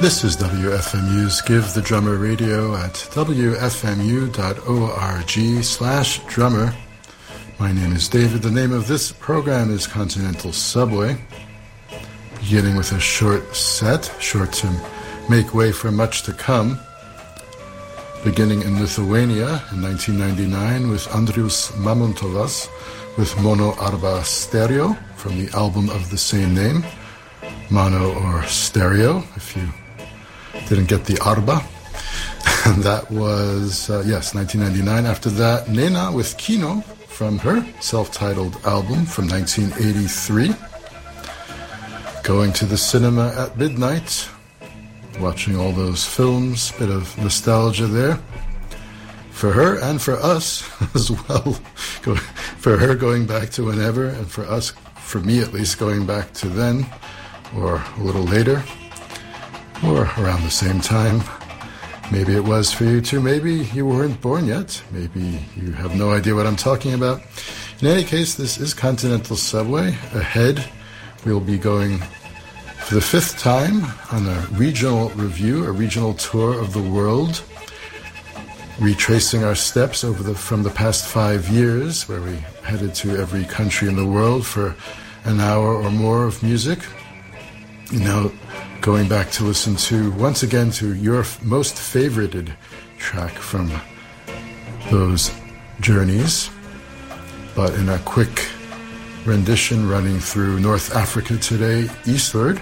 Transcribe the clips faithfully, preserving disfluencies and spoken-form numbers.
This is W F M U's Give the Drummer Radio at w f m u dot org slash drummer. My name is David. The name of this program is Continental Subway. Beginning with a short set, short to make way for much to come. Beginning in Lithuania in nineteen ninety-nine with Andrius Mamontovas with Mono Arba Stereo from the album of the same name. Mono or stereo, if you didn't get the Arba. And that was, uh, yes, nineteen ninety-nine. After that, Nena with Kino from her self-titled album from nineteen eighty-three. Going to the cinema at midnight, watching all those films, bit of nostalgia there. For her and for us as well. Go, for her going back to whenever, and for us, for me at least, going back to then, or a little later, or around the same time. Maybe it was for you too. Maybe you weren't born yet. Maybe you have no idea what I'm talking about. In any case, this is Continental Subway. Ahead, we'll be going for the fifth time on a regional review, a regional tour of the world, retracing our steps over the from the past five years, where we headed to every country in the world for an hour or more of music. Now, going back to listen to, once again, to your f- most favorited track from those journeys, but in a quick rendition running through North Africa today, eastward.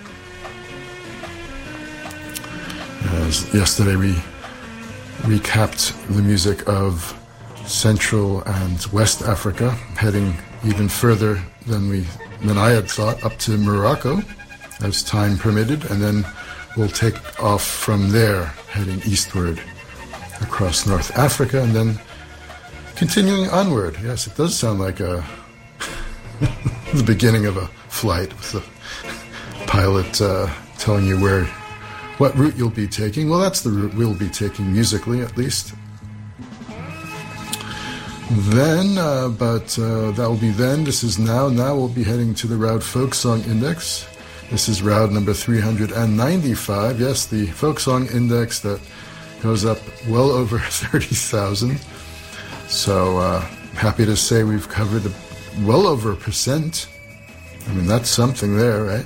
As yesterday we recapped the music of Central and West Africa, heading even further than we than I had thought, up to Morocco, as time permitted, and then we'll take off from there, heading eastward across North Africa, and then continuing onward. Yes, it does sound like a the beginning of a flight, with the pilot uh, telling you where, what route you'll be taking. Well, that's the route we'll be taking, musically at least. Then, uh, but uh, that will be then. This is now. Now we'll be heading to the Raud Folk Song Index. This is Raud number three hundred ninety-five. Yes, the folk song index that goes up well over thirty thousand. So uh, happy to say we've covered a, well over a percent. I mean, that's something there, right?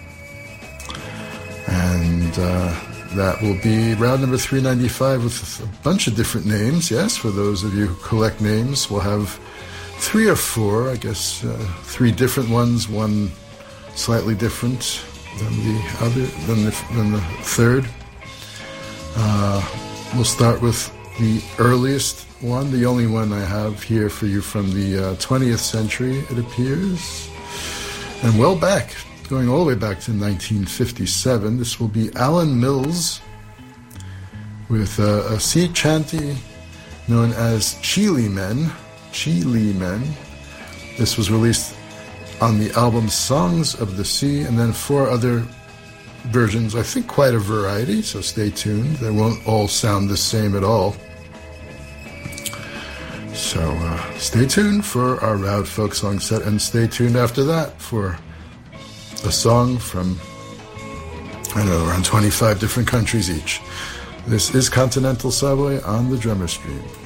And uh, that will be Raud number three ninety-five with a bunch of different names. Yes, for those of you who collect names, we'll have three or four, I guess, uh, three different ones, one slightly different than the other, than the, than the third. Uh, we'll start with the earliest one, the only one I have here for you from the uh, twentieth century, it appears. And well back, going all the way back to nineteen fifty-seven. This will be Alan Mills with uh, a sea chanty known as Chile Men. Chile Men. This was released on the album Songs of the Sea, and then four other versions. I think quite a variety, so stay tuned. They won't all sound the same at all. So uh, stay tuned for our Raud Folk Song set, and stay tuned after that for a song from, I don't know, around twenty-five different countries each. This is Continental Subway on the Drummer Stream.